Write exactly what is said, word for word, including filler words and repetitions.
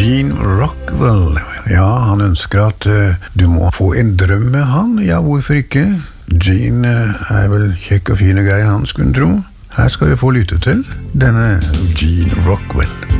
Gene Rockwell. Ja, han ønsker at uh, du må få en drøm med han. Ja, hvorfor ikke? Gene uh, er vel kjekk og fin og grei, han skulle tro. Her skal vi få lytte til denne Gene Rockwell.